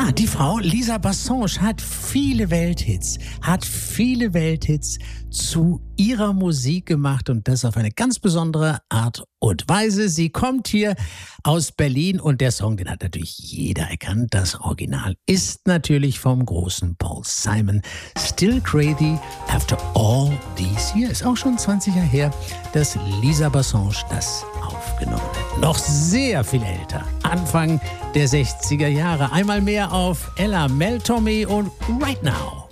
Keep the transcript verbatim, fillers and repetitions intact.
Ja, die Frau Lisa Bassange hat viele Welthits, hat viele Welthits zu ihrer Musik gemacht und das auf eine ganz besondere Art und Weise. Sie kommt hier aus Berlin und der Song, den hat natürlich jeder erkannt. Das Original ist natürlich vom großen Paul Simon. Still Crazy After All These Years. Auch schon zwanzig Jahre her, dass Lisa Bassange das aufgenommen hat. Noch sehr viel älter. Anfang der sechziger Jahre. Einmal mehr auf Ella Mel Torme und Right Now.